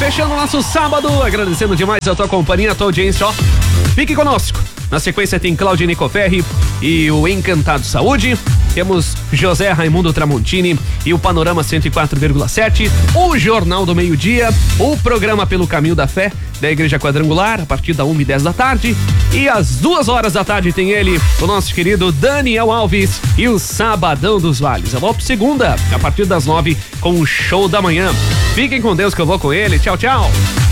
fechando o nosso sábado, agradecendo demais a tua companhia, a tua audiência, ó. Fique conosco. Na sequência tem Claudine Coferri e o Encantado Saúde. Temos José Raimundo Tramontini e o Panorama 104,7, o Jornal do Meio-Dia, o programa Pelo Caminho da Fé da Igreja Quadrangular, a partir da 1h10 da tarde. E às 2h da tarde tem ele, o nosso querido Daniel Alves e o Sabadão dos Vales. Eu volto segunda, a partir das 9 com o Show da Manhã. Fiquem com Deus que eu vou com ele. Tchau, tchau.